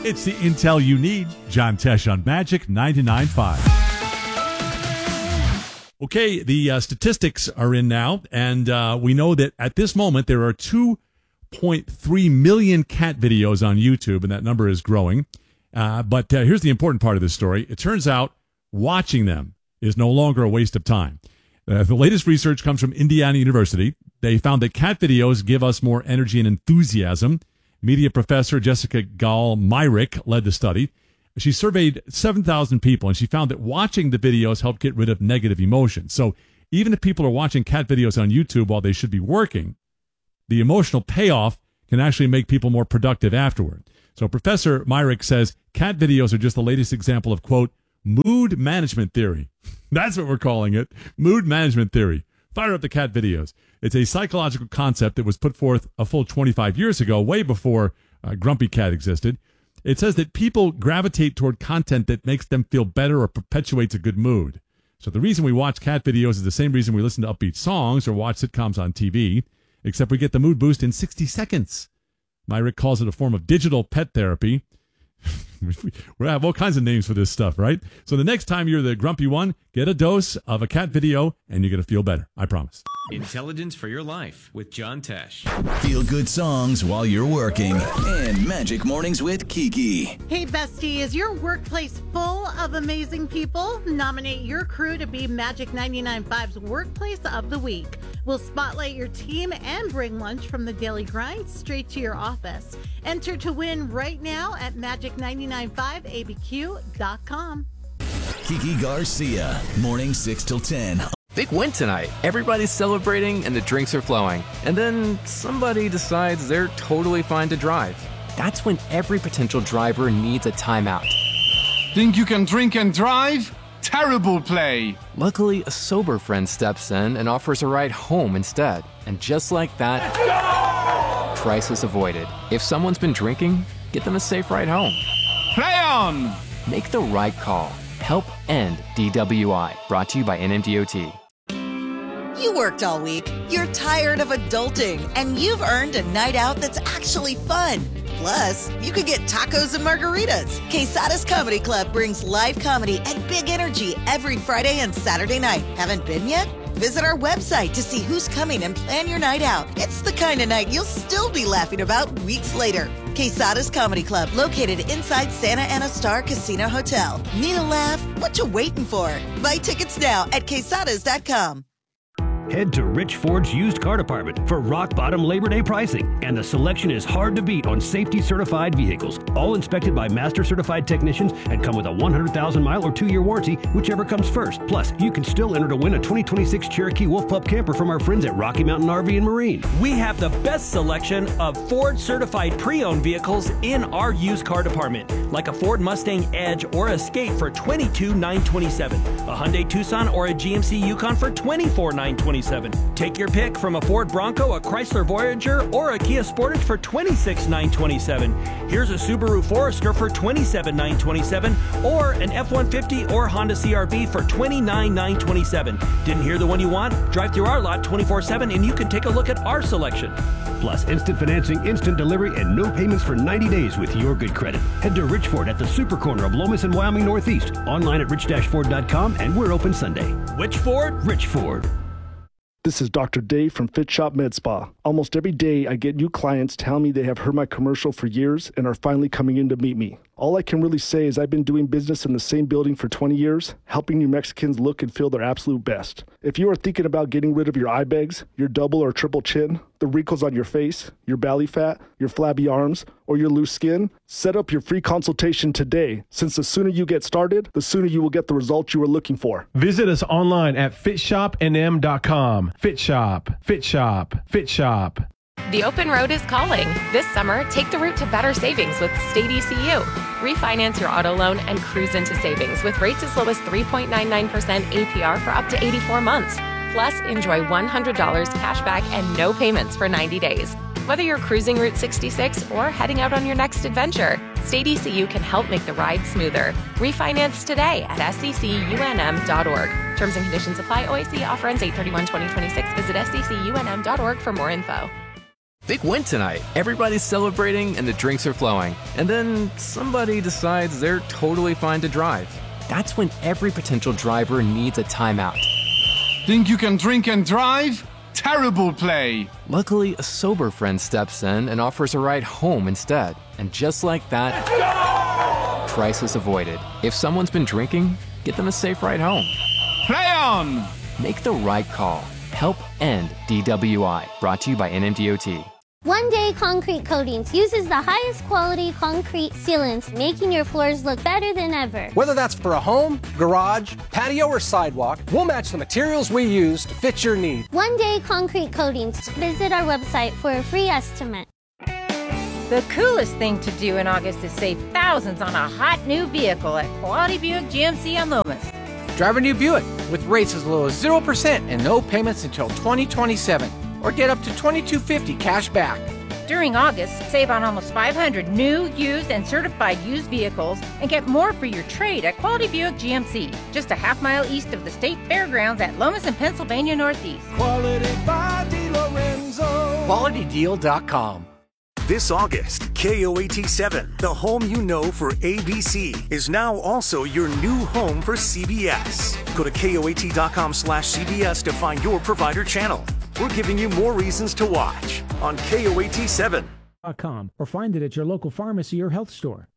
It's the intel you need. John Tesh on Magic 99.5. Okay, the statistics are in now, and we know that at this moment there are 2.3 million cat videos on YouTube, and that number is growing. But here's the important part of this story. It turns out watching them is no longer a waste of time. The latest research comes from Indiana University. They found that cat videos give us more energy and enthusiasm. Media professor Jessica Gall-Myrick led the study. She surveyed 7,000 people, and she found that watching the videos helped get rid of negative emotions. So even if people are watching cat videos on YouTube while they should be working, the emotional payoff can actually make people more productive afterward. So Professor Myrick says cat videos are just the latest example of, quote, mood management theory. That's what we're calling it, mood management theory. Fire up the cat videos. It's a psychological concept that was put forth a full 25 years ago, way before Grumpy Cat existed. It says that people gravitate toward content that makes them feel better or perpetuates a good mood. So the reason we watch cat videos is the same reason we listen to upbeat songs or watch sitcoms on TV, except we get the mood boost in 60 seconds. Myrick calls it a form of digital pet therapy. We have all kinds of names for this stuff, right? So the next time you're the grumpy one, get a dose of a cat video and you're going to feel better. I promise. Intelligence for your life with John Tesh. Feel good songs while you're working. And Magic Mornings with Kiki. Hey, bestie, is your workplace full of amazing people? Nominate your crew to be Magic 99.5's Workplace of the Week. We'll spotlight your team and bring lunch from the daily grind straight to your office. Enter to win right now at magic995abq.com. Kiki Garcia, morning 6 till 10. Big win tonight. Everybody's celebrating and the drinks are flowing. And then somebody decides they're totally fine to drive. That's when every potential driver needs a timeout. Think you can drink and drive? Terrible play. Luckily, a sober friend steps in and offers a ride home instead. And just like that, crisis avoided. If someone's been drinking, get them a safe ride home. Play on! Make the right call. Help end DWI. Brought to you by NMDOT. You worked all week, you're tired of adulting, and you've earned a night out that's actually fun. Plus, you could get tacos and margaritas. Quesada's Comedy Club brings live comedy and big energy every Friday and Saturday night. Haven't been yet? Visit our website to see who's coming and plan your night out. It's the kind of night you'll still be laughing about weeks later. Quesada's Comedy Club, located inside Santa Ana Star Casino Hotel. Need a laugh? What you waiting for? Buy tickets now at quesadas.com. Head to Rich Ford's used car department for rock-bottom Labor Day pricing, and the selection is hard to beat on safety-certified vehicles, all inspected by master-certified technicians and come with a 100,000-mile or 2-year warranty, whichever comes first. Plus, you can still enter to win a 2026 Cherokee Wolf Pup camper from our friends at Rocky Mountain RV and Marine. We have the best selection of Ford-certified pre-owned vehicles in our used car department, like a Ford Mustang Edge or Escape for $22,927, a Hyundai Tucson or a GMC Yukon for $24,927. Take your pick from a Ford Bronco, a Chrysler Voyager, or a Kia Sportage for $26,927. Here's a Subaru Forester for $27,927, or an F-150 or Honda CR-V for $29,927. Didn't hear the one you want? Drive through our lot 24/7 and you can take a look at our selection. Plus, instant financing, instant delivery, and no payments for 90 days with your good credit. Head to Rich Ford at the super corner of Lomas and Wyoming Northeast. Online at rich-ford.com, and we're open Sunday. Which Ford? Rich Ford. This is Dr. Dave from Fit Shop Med Spa. Almost every day I get new clients tell me they have heard my commercial for years and are finally coming in to meet me. All I can really say is I've been doing business in the same building for 20 years, helping New Mexicans look and feel their absolute best. If you are thinking about getting rid of your eye bags, your double or triple chin, the wrinkles on your face, your belly fat, your flabby arms, or your loose skin, set up your free consultation today, since the sooner you get started, the sooner you will get the results you are looking for. Visit us online at fitshopnm.com. Fit Shop, Fit Shop, Fit Shop. The open road is calling. This summer, take the route to better savings with State ECU. Refinance your auto loan and cruise into savings with rates as low as 3.99% APR for up to 84 months. Plus, enjoy $100 cash back and no payments for 90 days. Whether you're cruising Route 66 or heading out on your next adventure, State ECU can help make the ride smoother. Refinance today at secunm.org. Terms and conditions apply. OIC offer ends 8/31/2026. Visit secunm.org for more info. Big win tonight. Everybody's celebrating and the drinks are flowing. And then somebody decides they're totally fine to drive. That's when every potential driver needs a timeout. Think you can drink and drive? Terrible play. Luckily, a sober friend steps in and offers a ride home instead. And just like that, crisis avoided. If someone's been drinking, get them a safe ride home. Play on! Make the right call. Help end DWI. Brought to you by NMDOT. One Day Concrete Coatings uses the highest quality concrete sealants, making your floors look better than ever. Whether that's for a home, garage, patio, or sidewalk, we'll match the materials we use to fit your needs. One Day Concrete Coatings. Visit our website for a free estimate. The coolest thing to do in August is save thousands on a hot new vehicle at Quality Buick GMC on Lomas. Drive a new Buick with rates as low as 0% and no payments until 2027. Or get up to $2,250 cash back. During August, save on almost 500 new, used, and certified used vehicles and get more for your trade at Quality Buick GMC, just a half-mile east of the State Fairgrounds at Lomas and Pennsylvania Northeast. Quality by DeLorenzo. QualityDeal.com. This August, KOAT7, the home you know for ABC, is now also your new home for CBS. Go to KOAT.com/CBS to find your provider channel. We're giving you more reasons to watch on KOAT7. .com or find it at your local pharmacy or health store.